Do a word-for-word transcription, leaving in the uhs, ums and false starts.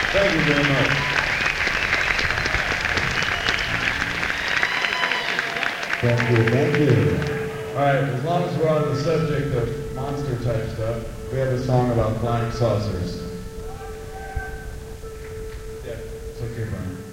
Thank you very much. Thank you, thank you. All right, as long as we're on the subject of monster type stuff, we have a song about flying saucers. Yeah, it's okay, Brian.